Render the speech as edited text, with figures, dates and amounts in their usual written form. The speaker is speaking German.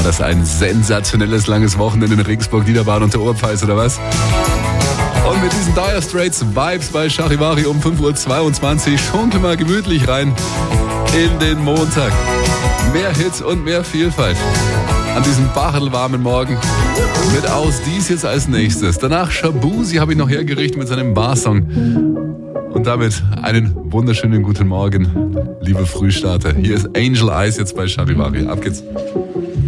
das ein sensationelles langes Wochenende in Regensburg, Niederbayern und der Oberpfalz, oder was? Und mit diesen Dire Straits Vibes bei Charivari um 5.22 Uhr schunkeln wir gemütlich rein in den Montag. Mehr Hits und mehr Vielfalt an diesem bachelwarmen Morgen. Mit Aus dies jetzt als nächstes. Danach Shabuzi habe ich noch hergerichtet mit seinem Barsong. Und damit einen wunderschönen guten Morgen, liebe Frühstarter. Hier ist Angel Eyes jetzt bei Charivari. Ab geht's.